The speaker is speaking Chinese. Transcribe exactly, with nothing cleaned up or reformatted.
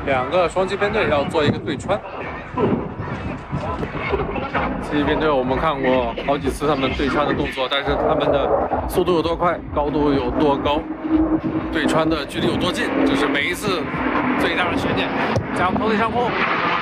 两个双击编队要做一个对穿。击击编队我们看过好几次他们对穿的动作，但是他们的速度有多快，高度有多高，对穿的距离有多近，这是每一次最大的悬念。加油，头顶上空。